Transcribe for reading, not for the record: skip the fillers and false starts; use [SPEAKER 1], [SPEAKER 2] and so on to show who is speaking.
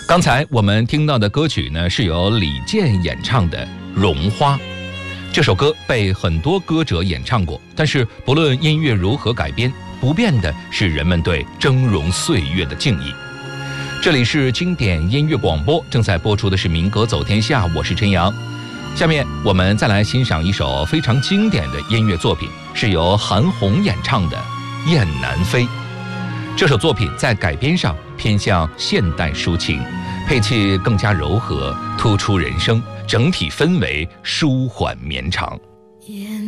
[SPEAKER 1] 刚才我们听到的歌曲呢，是由李健演唱的《绒花》。这首歌被很多歌者演唱过，但是不论音乐如何改编，不变的是人们对峥嵘岁月的敬意。这里是经典音乐广播，正在播出的是民歌走天下，我是陈阳。下面我们再来欣赏一首非常经典的音乐作品，是由韩红演唱的《雁南飞》。这首作品在改编上偏向现代抒情，配器更加柔和，突出人声，整体氛围舒缓绵长。